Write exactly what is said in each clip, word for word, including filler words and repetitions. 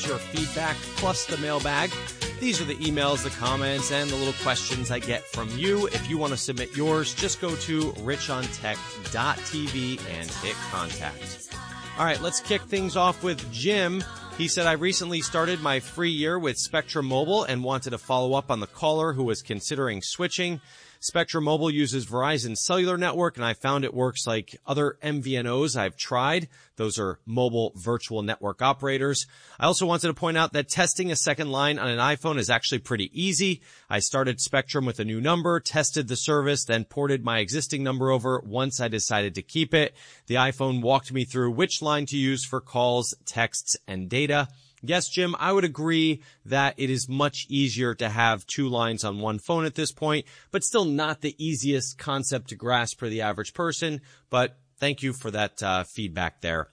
your feedback, plus the mailbag. These are the emails, the comments, and the little questions I get from you. If you want to submit yours, just go to rich on tech dot t v and hit contact. All right, let's kick things off with Jim. He said, I recently started my free year with Spectrum Mobile and wanted to follow up on the caller who was considering switching. Spectrum Mobile uses Verizon's cellular network, and I found it works like other M V N Os I've tried. Those are mobile virtual network operators. I also wanted to point out that testing a second line on an iPhone is actually pretty easy. I started Spectrum with a new number, tested the service, then ported my existing number over once I decided to keep it. The iPhone walked me through which line to use for calls, texts, and data. Yes, Jim, I would agree that it is much easier to have two lines on one phone at this point, but still not the easiest concept to grasp for the average person. But thank you for that uh, feedback there.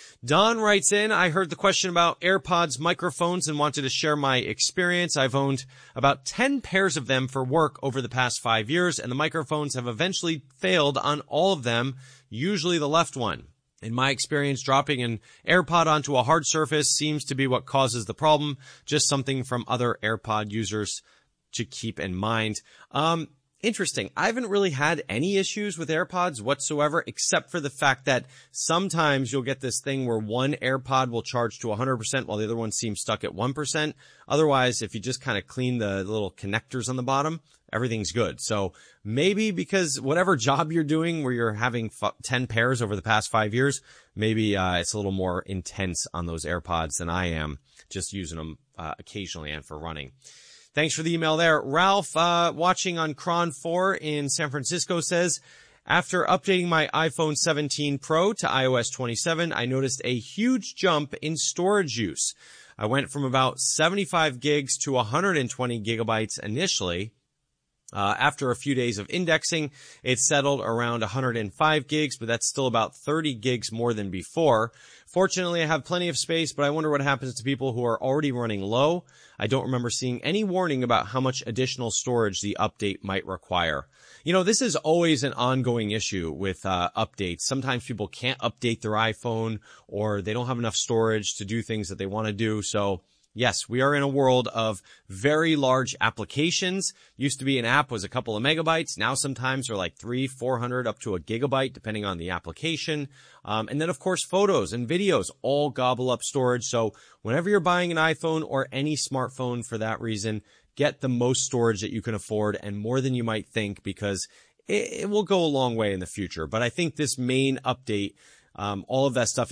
Don writes in, I heard the question about AirPods microphones and wanted to share my experience. I've owned about ten pairs of them for work over the past five years, and the microphones have eventually failed on all of them, usually the left one. In my experience, dropping an AirPod onto a hard surface seems to be what causes the problem. Just something from other AirPod users to keep in mind. Um, interesting. I haven't really had any issues with AirPods whatsoever, except for the fact that sometimes you'll get this thing where one AirPod will charge to one hundred percent while the other one seems stuck at one percent. Otherwise, if you just kind of clean the little connectors on the bottom, everything's good. So maybe because whatever job you're doing where you're having f- ten pairs over the past five years, maybe uh, it's a little more intense on those AirPods than I am, just using them uh, occasionally and for running. Thanks for the email there. Ralph, uh, watching on Cron four in San Francisco, says, after updating my iPhone seventeen Pro to i O S twenty-seven, I noticed a huge jump in storage use. I went from about seventy-five gigs to one hundred twenty gigabytes initially. Uh, after a few days of indexing, it settled around one hundred five gigs, but that's still about thirty gigs more than before. Fortunately, I have plenty of space, but I wonder what happens to people who are already running low. I don't remember seeing any warning about how much additional storage the update might require. You know, this is always an ongoing issue with uh, updates. Sometimes people can't update their iPhone, or they don't have enough storage to do things that they want to do, so yes, we are in a world of very large applications. Used to be an app was a couple of megabytes. Now sometimes they're like three, four hundred, up to a gigabyte, depending on the application. Um, and then, of course, photos and videos all gobble up storage. So whenever you're buying an iPhone or any smartphone for that reason, get the most storage that you can afford and more than you might think, because it, it will go a long way in the future. But I think this main update, um, all of that stuff,